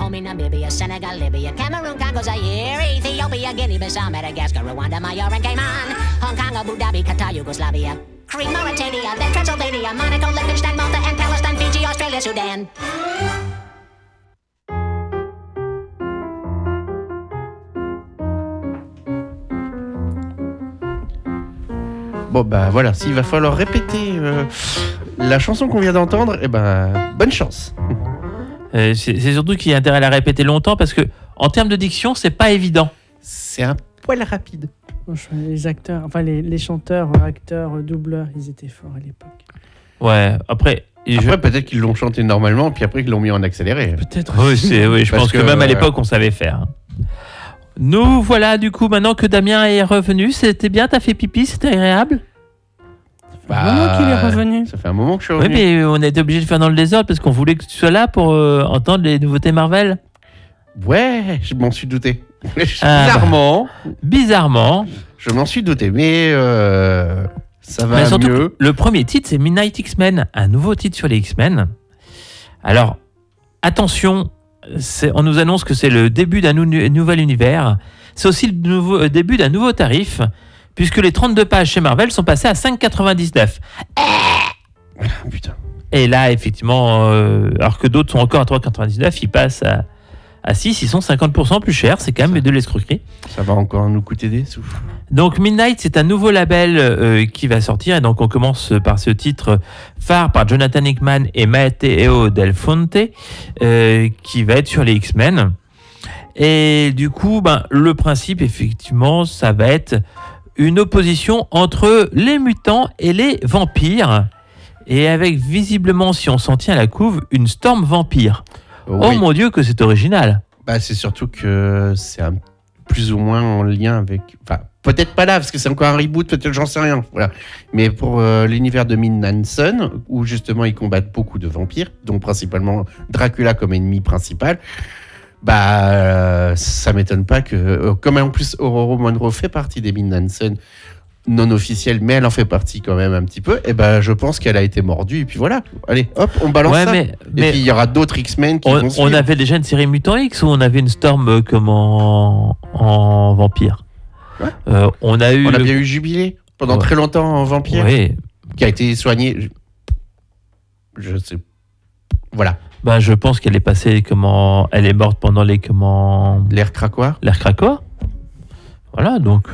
home in Namibia, Senegal, Libya, Cameroon, Congo, Zaire, Ethiopia, Guinea, Bissau, Madagascar, Rwanda, Majorca, and Cayman, Hong Kong, Abu Dhabi, Qatar, Yugoslavia, Crete, Mauritania, then Transylvania, Monaco, Liechtenstein, Malta, and Palestine, Fiji, Australia, Sudan. Bon bah voilà, s'il va falloir répéter la chanson qu'on vient d'entendre, eh ben bonne chance. C'est surtout qu'il y a intérêt à la répéter longtemps parce que en termes de diction, c'est pas évident. C'est un poil rapide. Les acteurs, enfin les chanteurs, acteurs, doubleurs, ils étaient forts à l'époque. Ouais, après peut-être qu'ils l'ont chanté normalement, puis après qu'ils l'ont mis en accéléré. Peut-être. Oui, je pense que même à l'époque, on savait faire. Nous voilà du coup maintenant que Damien est revenu. C'était bien, t'as fait pipi, c'était agréable. Ça fait un moment qu'il est revenu. Ça fait un moment que je suis revenu. Oui, mais on a été obligé de faire dans le désordre parce qu'on voulait que tu sois là pour entendre les nouveautés Marvel. Ouais, je m'en suis douté. Bizarrement. Je m'en suis douté, mais ça va mais surtout mieux. Le premier titre, c'est Midnight X-Men, un nouveau titre sur les X-Men. Alors, attention, on nous annonce que c'est le début d'un nouvel univers. C'est aussi le début d'un nouveau tarif, puisque les 32 pages chez Marvel sont passées à 5,99. Putain. Et là, effectivement, alors que d'autres sont encore à 3,99, ils passent à 6, ils sont 50% plus chers. C'est quand même de l'escroquerie. Ça va encore nous coûter des sous. Donc Midnight, c'est un nouveau label qui va sortir. Et donc on commence par ce titre phare par Jonathan Hickman et Matteo Del Fonte, qui va être sur les X-Men. Et du coup, le principe, effectivement, ça va être une opposition entre les mutants et les vampires. Et avec visiblement, si on s'en tient à la couve, une Storm vampire. Oui. Oh mon Dieu, que c'est original. C'est surtout que c'est plus ou moins en lien avec... Enfin, peut-être pas là, parce que c'est encore un reboot, peut-être j'en sais rien. Voilà. Mais pour l'univers de Midnight Sun, où justement ils combattent beaucoup de vampires, dont principalement Dracula comme ennemi principal, ça m'étonne pas que... comme en plus Ororo Munroe fait partie des Midnight Sun, non officielle, mais elle en fait partie quand même un petit peu, et je pense qu'elle a été mordue, et puis voilà, allez, hop, on balance ça. Et puis il y aura d'autres X-Men qui vont suivre. On avait déjà une série Mutant X où on avait une Storm comme en vampire. Ouais. On a bien eu Jubilé pendant très longtemps en vampire, qui a été soigné. Je sais. Voilà. Je pense qu'elle est passée elle est morte pendant l'ère Krakoa. Voilà, donc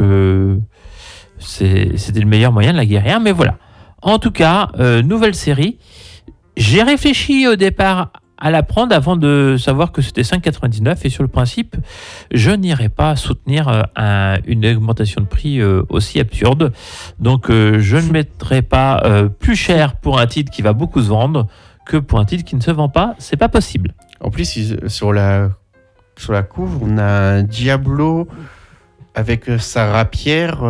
c'était le meilleur moyen de la guérir, mais voilà. En tout cas, nouvelle série. J'ai réfléchi au départ à la prendre avant de savoir que c'était 5,99 et sur le principe, je n'irai pas soutenir une augmentation de prix aussi absurde. Donc, je ne mettrai pas plus cher pour un titre qui va beaucoup se vendre que pour un titre qui ne se vend pas. C'est pas possible. En plus, sur la couve, on a un Diablo avec sa rapière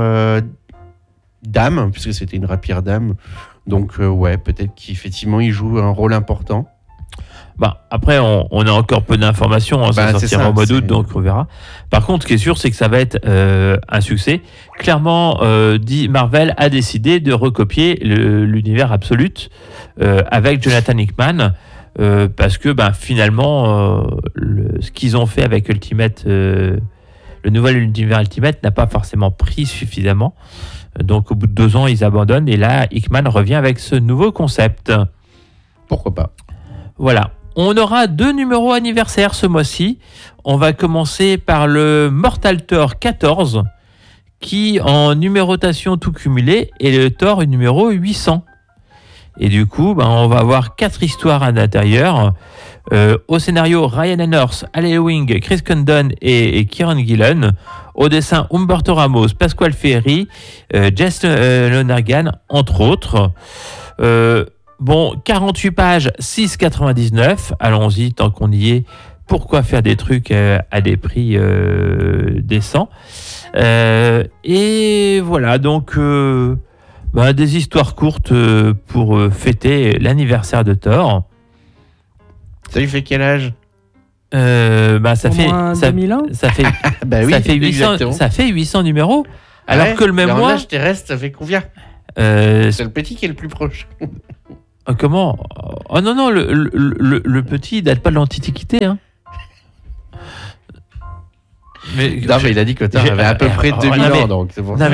dame, puisque c'était une rapière dame. Donc, peut-être qu'effectivement, il joue un rôle important. Après, on a encore peu d'informations. Ça sortira au mois d'août, donc on verra. Par contre, ce qui est sûr, c'est que ça va être un succès. Clairement, Marvel a décidé de recopier l'univers Absolute avec Jonathan Hickman, parce que finalement, ce qu'ils ont fait avec Ultimate, le nouvel univers Ultimate n'a pas forcément pris suffisamment. Donc, au bout de 2 ans, ils abandonnent. Et là, Hickman revient avec ce nouveau concept. Pourquoi pas ? Voilà. On aura 2 numéros anniversaires ce mois-ci. On va commencer par le Mortal Thor 14, qui, en numérotation tout cumulé, est le Thor numéro 800. Et du coup, on va avoir 4 histoires à l'intérieur. Au scénario, Ryan Reynolds, Al Ewing, Chris Condon et Kieran Gillen. Au dessin, Humberto Ramos, Pasquale Ferry, Jess Lonergan, entre autres. 48 pages, 6,99. Allons-y, tant qu'on y est. Pourquoi faire des trucs à des prix décents ? Et voilà, donc des histoires courtes pour fêter l'anniversaire de Thor. Ça lui fait quel âge ? Ça fait 2001 ça fait oui, ça fait 800 ça fait 800 numéros. Alors que le même mois, l'âge terrestre, ça fait combien ? C'est le petit qui est le plus proche. Comment ? Oh non, le petit, il date pas de l'Antiquité. Hein. mais il a dit que l'auteur avait à peu près 2000 ans, donc c'est pour ça.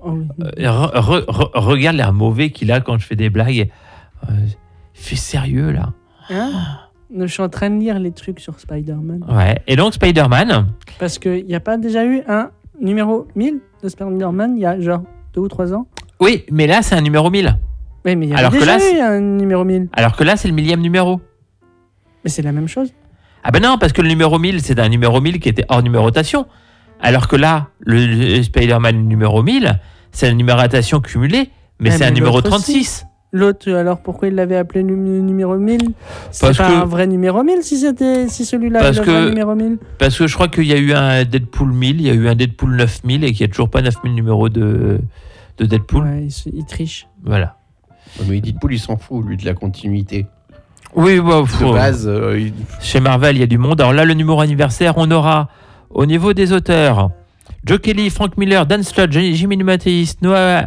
Regarde l'air mauvais qu'il a quand je fais des blagues. Fais sérieux, là. Je suis en train de lire les trucs sur Spider-Man. Ouais, et donc Spider-Man... Parce qu'il n'y a pas déjà eu un numéro 1000 de Spider-Man il y a genre 2 ou 3 ans? Oui, mais là, c'est un numéro 1000. Oui, mais il y a déjà eu un numéro 1000. Alors que là, c'est le 1000e numéro. Mais c'est la même chose. Ah ben non, parce que le numéro 1000, c'est un numéro 1000 qui était hors numérotation. Alors que là, le Spider-Man numéro 1000, c'est la numérotation cumulée, mais c'est un numéro 36. Aussi. L'autre, alors pourquoi il l'avait appelé numéro 1000? C'est pas un vrai numéro 1000 si celui-là est le vrai numéro 1000? Parce que je crois qu'il y a eu un Deadpool 1000, il y a eu un Deadpool 9000 et qu'il n'y a toujours pas 9000 numéros de Deadpool. Ouais, il triche. Voilà. Mais Deadpool, il s'en fout, lui, de la continuité. Oui, de base. Chez Marvel, il y a du monde. Alors là, le numéro anniversaire, on aura au niveau des auteurs Joe Kelly, Frank Miller, Dan Slott, Jimmy Mathéis, Noah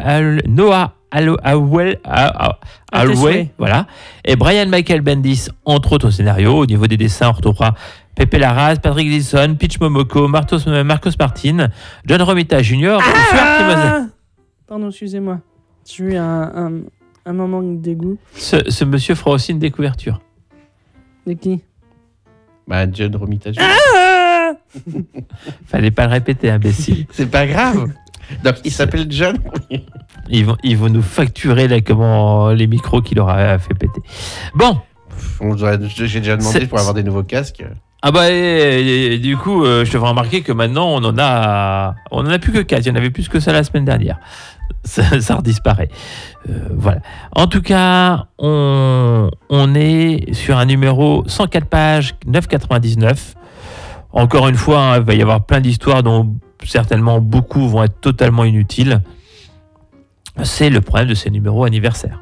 Alway, voilà, et Brian Michael Bendis, entre autres au scénario. Au niveau des dessins, on retrouvera Pepe Larraz, Patrick Gleason, Pitch Momoko, Marcos Martin, John Romita Jr. Pardon, excusez-moi. J'ai eu un moment de dégoût. Ce monsieur fera aussi une découverture. De qui? John Romita Jr. Fallait pas le répéter, imbécile. C'est pas grave. Donc, il s'appelle John. Ils vont nous facturer là, les micros qu'il aura fait péter. Bon. J'ai déjà demandé pour avoir des nouveaux casques. Ah bah et du coup, je te ferai remarquer que maintenant on en a plus que 4. Il y en avait plus que ça la semaine dernière. Ça redisparaît. Voilà. En tout cas, on est sur un numéro 104 pages, 9,99. Encore une fois, il va y avoir plein d'histoires dont certainement beaucoup vont être totalement inutiles. C'est le problème de ces numéros anniversaires.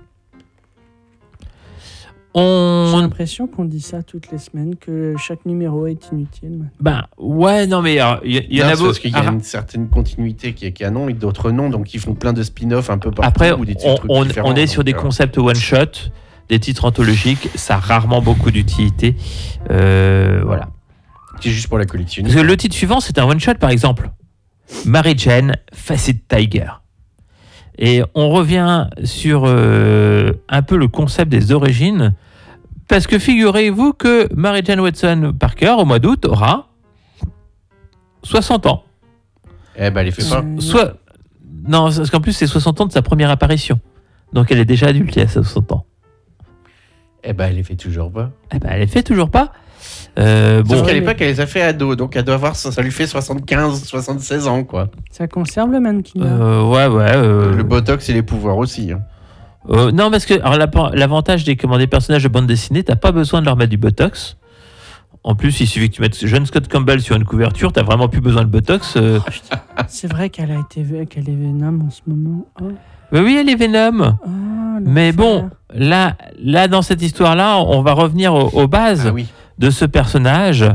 J'ai l'impression qu'on dit ça toutes les semaines, que chaque numéro est inutile. Ouais, non, mais il y en a parce qu'il y a une certaine continuité qui est canon et d'autres non, donc ils font plein de spin-off un peu partout. Après, ou des trucs on est sur des concepts one-shot, des titres anthologiques, ça a rarement beaucoup d'utilité. Voilà. C'est juste pour la collection. Parce que le titre suivant, c'est un one-shot, par exemple. Mary Jane, Facet Tiger. Et on revient sur un peu le concept des origines, parce que figurez-vous que Mary Jane Watson Parker, au mois d'août, aura 60 ans. Elle les fait pas. Non, parce qu'en plus, c'est 60 ans de sa première apparition. Donc elle est déjà adulte, il y a 60 ans. Elle les fait toujours pas. Elle les fait toujours pas. Sauf qu'à l'époque, elle les a fait ado, donc elle doit avoir ça lui fait 75, 76 ans, quoi. Ça conserve le mannequin. Ouais. Le botox et les pouvoirs aussi. Hein. Non, parce que l'avantage des personnages de bande dessinée, t'as pas besoin de leur mettre du botox. En plus, il suffit que tu mettes John Scott Campbell sur une couverture, t'as vraiment plus besoin de botox. C'est vrai qu'elle est Venom en ce moment. Oh. Oui, elle est Venom. Oh, mais bon, là, dans cette histoire-là, on va revenir aux bases. Ah oui. De ce personnage.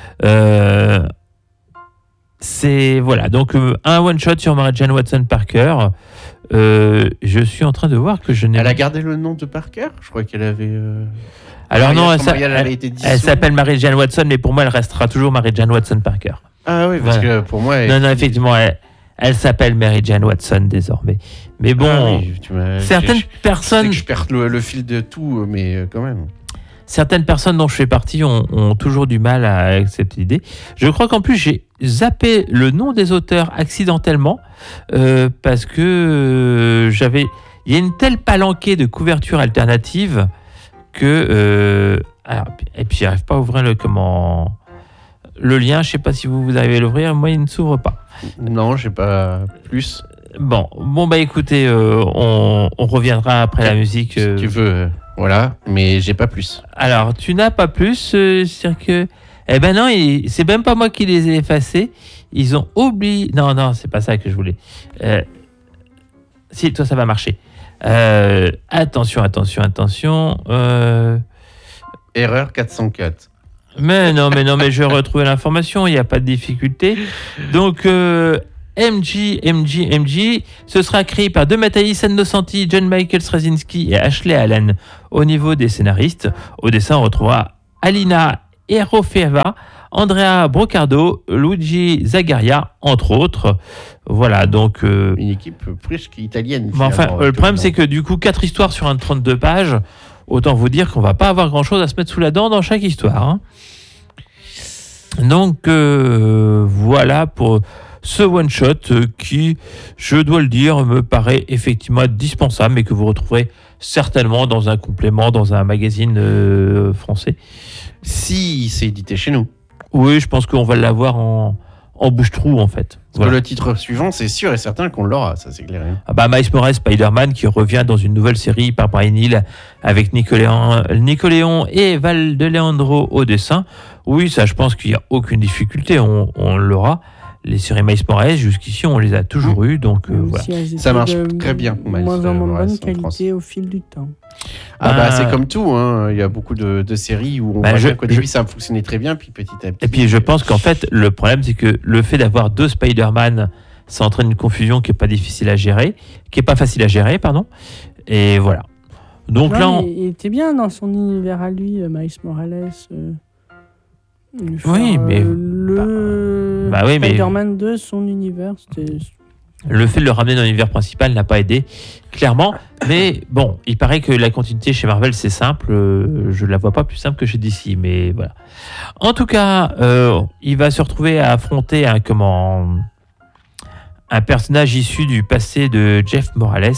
C'est voilà, donc un one shot sur Mary Jane Watson Parker. Je suis en train de voir que je n'ai. Elle a gardé le nom de Parker. Je crois qu'elle avait. Alors non, elle s'appelle Mary Jane Watson, mais pour moi, elle restera toujours Mary Jane Watson Parker. Ah oui, parce que pour moi. Non, effectivement, elle s'appelle Mary Jane Watson désormais. Mais bon, certaines personnes. Je perds le fil de tout, mais quand même. Certaines personnes dont je fais partie ont toujours du mal à accepter l'idée. Je crois qu'en plus, j'ai zappé le nom des auteurs accidentellement parce que il y a une telle palanquée de couvertures alternatives que... et puis, j'arrive pas à ouvrir le lien. Je sais pas si vous arrivez à l'ouvrir. Moi, il ne s'ouvre pas. Non, j'ai pas plus. Bon, écoutez, on reviendra après la musique. Si tu veux... Voilà, mais j'ai pas plus. Alors, tu n'as pas plus, c'est-à-dire que... Eh ben non, c'est même pas moi qui les ai effacés. Ils ont oublié... Non, c'est pas ça que je voulais. Si, toi, ça va marcher. Attention. Erreur 404. Mais non, je vais retrouver l'information, il n'y a pas de difficulté. Donc... MG, ce sera créé par Mathéis Innocenti, John Michael Straczynski et Ashley Allen. Au niveau des scénaristes, au dessin, on retrouvera Alina Erofeeva, Andrea Brocardo, Luigi Zagaria, entre autres. Voilà, donc... une équipe presque italienne. Enfin, le problème, c'est que du coup, 4 histoires sur un 32 pages, autant vous dire qu'on va pas avoir grand-chose à se mettre sous la dent dans chaque histoire. Hein. Donc, voilà pour ce one-shot qui, je dois le dire, me paraît effectivement dispensable, mais que vous retrouverez certainement dans un complément, dans un magazine français. Si c'est édité chez nous. Oui, je pense qu'on va l'avoir en bouche-trou, en fait. Parce que le titre suivant, c'est sûr et certain qu'on l'aura, ça c'est clair. Ah bah, Miles Morales Spider-Man qui revient dans une nouvelle série par Brian Hill avec Nicoléon et Val de Leandro au dessin. Oui, ça je pense qu'il n'y a aucune difficulté, on l'aura. Les séries Miles Morales, jusqu'ici, on les a toujours eues, donc voilà. Ça marche très bien. Moins en bonne qualité au fil du temps. C'est comme tout, hein. Il y a beaucoup de séries où on voit qu'au début ça fonctionnait très bien, puis petit à petit... Et puis je pense qu'en fait, le problème, c'est que le fait d'avoir 2 Spider-Man, ça entraîne une confusion qui n'est pas difficile à gérer, qui n'est pas facile à gérer, pardon. Et voilà. Donc il était bien dans son univers à lui, Miles Morales. Oui, mais... Spider-Man 2, son univers, c'était... Le fait de le ramener dans l'univers principal n'a pas aidé, clairement. Mais bon, il paraît que la continuité chez Marvel, c'est simple. Je ne la vois pas plus simple que chez DC, mais voilà. En tout cas, il va se retrouver à affronter un personnage issu du passé de Jeff Morales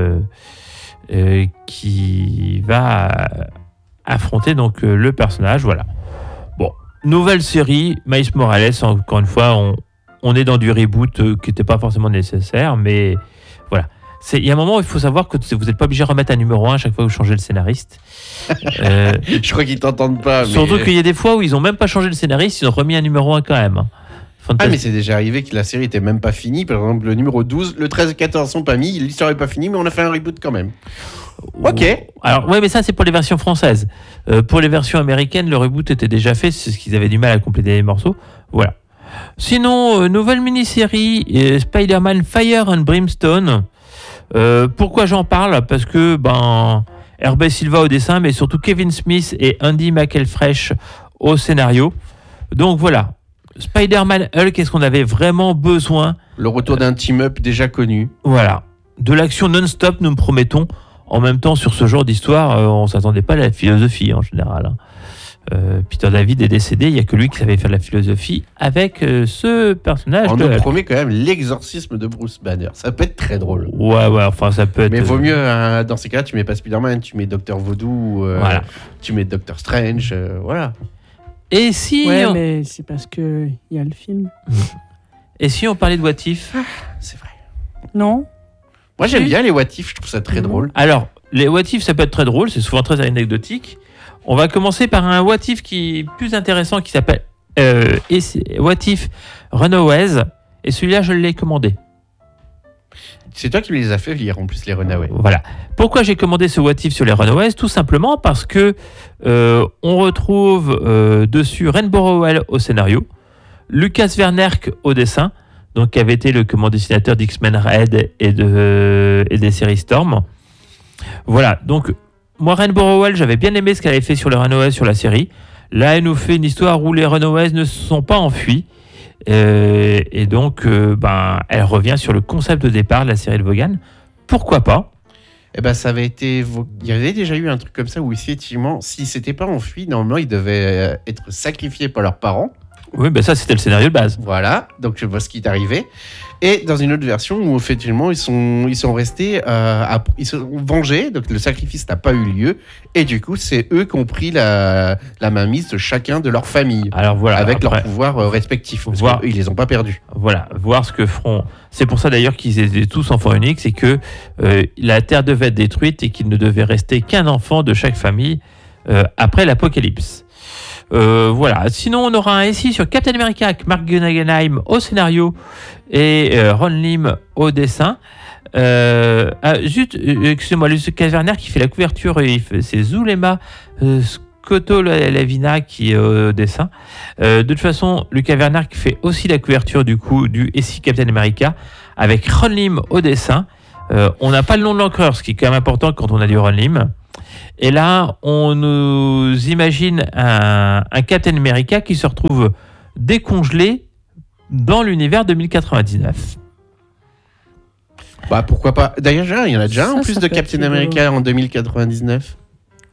qui va affronter donc le personnage. Voilà. Bon, nouvelle série, Miles Morales, encore une fois, on est dans du reboot qui n'était pas forcément nécessaire, mais voilà. Il y a un moment où il faut savoir que vous n'êtes pas obligé de remettre un numéro 1 à chaque fois que vous changez le scénariste. Je crois qu'ils ne t'entendent pas. Surtout qu'il y a des fois où ils n'ont même pas changé le scénariste, ils ont remis un numéro 1 quand même. Mais c'est déjà arrivé que la série n'était même pas finie. Par exemple, le numéro 12, le 13 et 14 sont pas mis, l'histoire n'est pas finie, mais on a fait un reboot quand même. Ok. Alors, ouais, mais ça, c'est pour les versions françaises. Pour les versions américaines, le reboot était déjà fait, c'est ce qu'ils avaient du mal à compléter les morceaux. Voilà. Sinon, nouvelle mini-série, Spider-Man Fire and Brimstone. Pourquoi j'en parle ? Parce que Hervé Silva au dessin, mais surtout Kevin Smith et Andy McElfresh au scénario. Donc voilà, Spider-Man Hulk, est-ce qu'on avait vraiment besoin ? Le retour d'un team-up déjà connu. Voilà, de l'action non-stop, nous me promettons. En même temps, sur ce genre d'histoire, on ne s'attendait pas à la philosophie en général. Peter David est décédé, il n'y a que lui qui savait faire la philosophie avec ce personnage. On nous promet quand même l'exorcisme de Bruce Banner. Ça peut être très drôle. Ouais, enfin ça peut être... Mais vaut mieux, dans ces cas-là, tu mets pas Spider-Man, tu mets Dr. Voodoo, voilà. Tu mets Doctor Strange, voilà. Et si... mais c'est parce qu'il y a le film. Et si on parlait de What If ? C'est vrai. Non. Moi j'aime bien les What If, je trouve ça très drôle. Alors, les What If, ça peut être très drôle, c'est souvent très anecdotique. On va commencer par un What If qui est plus intéressant, qui s'appelle What If Runaways. Et celui-là, je l'ai commandé. C'est toi qui me les as fait lire, en plus, les Runaways. Voilà. Pourquoi j'ai commandé ce What If sur les Runaways ? Tout simplement parce que on retrouve dessus Rainbow Rowell au scénario, Lucas Werneck au dessin, donc qui avait été le dessinateur d'X-Men Red et des séries Storm. Voilà, donc... Moi, Rainbow Rowell, j'avais bien aimé ce qu'elle avait fait sur les Runaways sur la série. Là, elle nous fait une histoire où les Runaways ne se sont pas enfuis. Et donc, elle revient sur le concept de départ de la série de Vaughan. Pourquoi pas ? ça avait été... Il y avait déjà eu un truc comme ça où, effectivement, s'ils ne s'étaient pas enfuis, normalement, ils devaient être sacrifiés par leurs parents. Oui, ça, c'était le scénario de base. Voilà, donc je vois ce qui est arrivé. Et dans une autre version où, effectivement, ils sont restés... ils se sont vengés, donc le sacrifice n'a pas eu lieu. Et du coup, c'est eux qui ont pris la mainmise de chacun de leur famille. Alors voilà. Avec leurs pouvoirs respectifs. Parce qu'eux, ils les ont pas perdus. Voilà, voir ce que feront... C'est pour ça, d'ailleurs, qu'ils étaient tous enfants uniques. C'est que la Terre devait être détruite et qu'il ne devait rester qu'un enfant de chaque famille après l'apocalypse. Voilà. Sinon, on aura un récit sur Captain America avec Mark Guggenheim au scénario et Ron Lim au dessin. Excusez-moi, Lucas Werneck qui fait la couverture, c'est Zulema Scotto-Lavina qui est au dessin. De toute façon, Lucas Werneck fait aussi la couverture du SI Captain America avec Ron Lim au dessin. On n'a pas le nom de l'encreur, ce qui est quand même important quand on a du Ron Lim. Et là, on nous imagine un Captain America qui se retrouve décongelés dans l'univers 2099. Bah pourquoi pas. D'ailleurs, il y en a déjà en plus de Captain America en 2099. Comment ?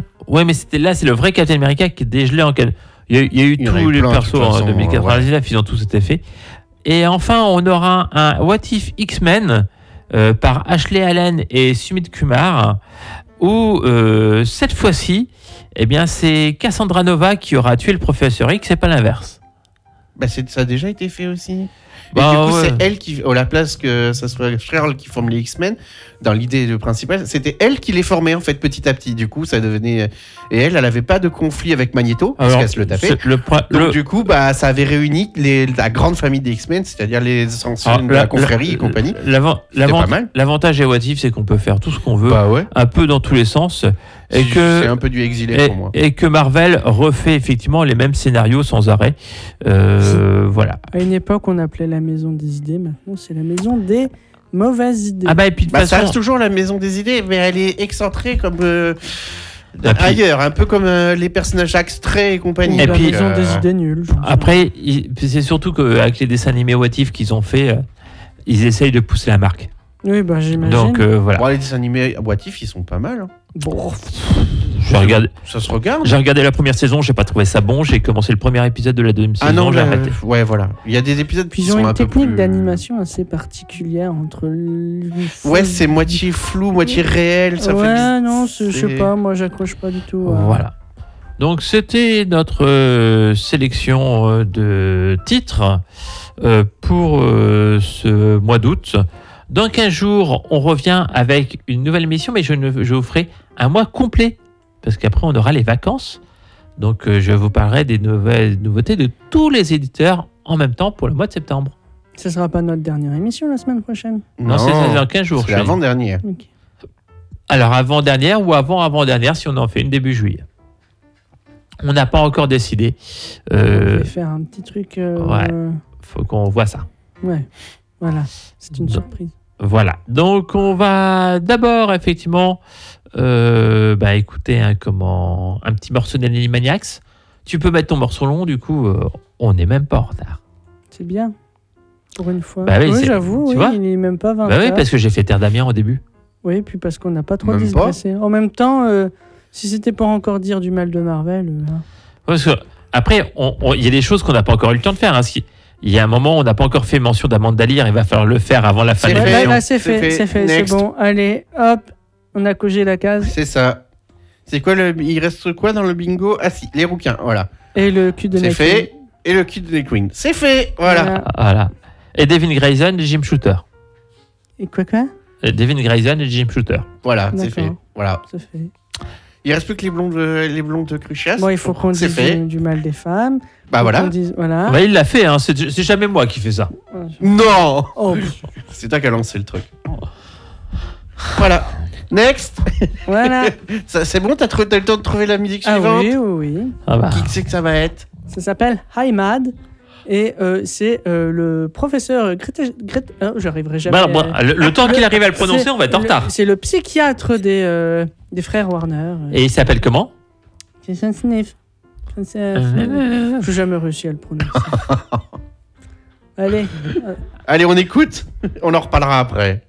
Ouais, mais c'est le vrai Captain America qui est dégelé en... Il y a eu tous les persos en 2099, ils ont tous été faits. Et enfin, on aura un What If X-Men par Ashley Allen et Sumit Kumar, où cette fois-ci, eh bien, c'est Cassandra Nova qui aura tué le professeur X, et pas l'inverse. Bah ça a déjà été fait aussi. Et du coup, c'est elle qui, à la place que ça soit Cheryl qui forme les X-Men, dans l'idée principale, c'était elle qui les formait en fait petit à petit. Du coup, ça devenait. Et elle avait pas de conflit avec Magneto, parce qu'elle se le tapait. Donc, du coup, ça avait réuni la grande famille des X-Men, c'est-à-dire les anciens de la confrérie et compagnie. L'avantage et What If, c'est qu'on peut faire tout ce qu'on veut, un peu dans tous les sens. C'est un peu du exilé pour moi. Et que Marvel refait effectivement les mêmes scénarios sans arrêt. Voilà. À une époque, on appelait la maison des idées. Maintenant, c'est la maison des mauvaises idées. Et puis ça reste toujours la maison des idées, mais elle est excentrée comme ailleurs, un peu comme les personnages abstraits et compagnie. Et puis la maison des idées nulles. Après, c'est surtout qu'avec les dessins animés What If qu'ils ont fait, ils essayent de pousser la marque. Oui, j'imagine. Donc voilà. Bon, les dessins animés What If, ils sont pas mal. Hein. Bon. Ça se regarde. J'ai regardé la première saison, j'ai pas trouvé ça bon. J'ai commencé le premier épisode de la deuxième saison, j'ai arrêté. Ouais, voilà. Il y a des épisodes qui sont un peu plus... Ils ont une technique d'animation assez particulière entre... Ouais, c'est moitié flou, moitié réel. Ça fait... non, je sais pas, moi j'accroche pas du tout. Voilà. Donc c'était notre sélection de titres pour ce mois d'août. Dans 15 jours, on revient avec une nouvelle émission, mais je vous ferai un mois complet, parce qu'après on aura les vacances. Donc je vous parlerai des nouveautés de tous les éditeurs en même temps pour le mois de septembre. Ce ne sera pas notre dernière émission la semaine prochaine? Non, c'est dans 15 jours. C'est l'avant-dernière. Okay. Alors avant-dernière ou avant-avant-dernière si on en fait une début juillet. On n'a pas encore décidé. On va faire un petit truc... faut qu'on voit ça. Ouais. Voilà, c'est une surprise. Voilà, donc on va d'abord effectivement écouter un petit morceau d'Animaniacs. Tu peux mettre ton morceau long, du coup on n'est même pas en retard. C'est bien, pour une fois. Oui, j'avoue, il n'est même pas 20 heures. Oui, parce que j'ai fait Terre d'Amiens au début. Oui, puis parce qu'on n'a pas trop digressé. En même temps, si c'était pour encore dire du mal de Marvel... Parce que, après, il y a des choses qu'on n'a pas encore eu le temps de faire, hein, il y a un moment où on n'a pas encore fait mention d'Amanda Lear, il va falloir le faire avant la fin de l'émission. Là, c'est fait, c'est bon. Allez, hop, on a cogé la case. C'est ça. C'est quoi il reste quoi dans le bingo? Ah si, les rouquins, voilà. Et le cul de Nightwing. C'est fait. Et le cul de Nightwing. C'est fait, voilà. Et Devin Grayson et Jim Shooter. Et quoi Devin Grayson et Jim Shooter. Voilà, c'est fait. Voilà. C'est fait. Il reste plus que les blondes cruchasses. Bon, il faut qu'on dise du mal des femmes. Voilà. Il l'a fait, hein. C'est jamais moi qui fais ça. Non. C'est toi qui as lancé le truc. Voilà. Next. Voilà. C'est bon, t'as le temps de trouver la musique suivante? Oui. Qui c'est que ça va être? Ça s'appelle Hi Mad. Et c'est le professeur j'arriverai jamais. Le temps qu'il arrive à le prononcer, on va être en retard. C'est le psychiatre des frères Warner. Et il s'appelle comment? Jason Smith. Je n'ai jamais réussi à le prononcer. Allez, on écoute. On en reparlera après.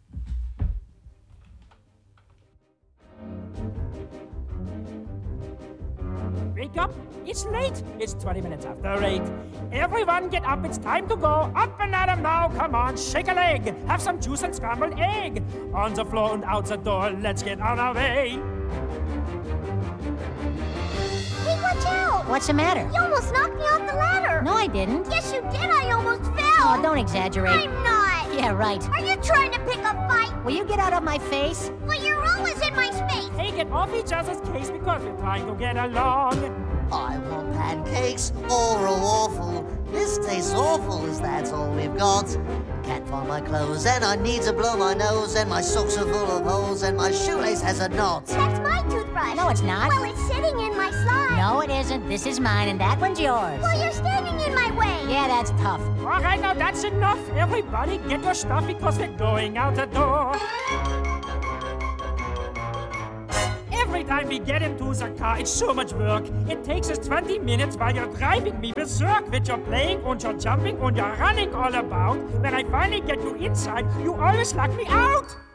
Wake up! It's late! It's 20 minutes after 8. Everyone get up, it's time to go. Up and at 'em now, come on, shake a leg. Have some juice and scrambled egg. On the floor and out the door, let's get on our way. Hey, watch out! What's the matter? You almost knocked me off the ladder. No, I didn't. Yes, you did. I almost fell. Oh, don't exaggerate. I'm not. Yeah, right. Are you trying to pick a fight? Will you get out of my face? Well, you're always in my space. Hey, get off each other's case because we're trying to get along. I want pancakes or a waffle. This tastes awful, as that's all we've got. Can't find my clothes and I need to blow my nose and my socks are full of holes and my shoelace has a knot. That's my toothbrush. No, it's not. Well, it's sitting in my slide. No, it isn't. This is mine and that one's yours. Well, you're standing in my way. Yeah, that's tough. All right, now that's enough. Everybody get your stuff because we're going out the door. Every time we get into the car, it's so much work. It takes us 20 minutes while you're driving me berserk with your playing and your jumping and your running all about. When I finally get you inside, you always lock me out.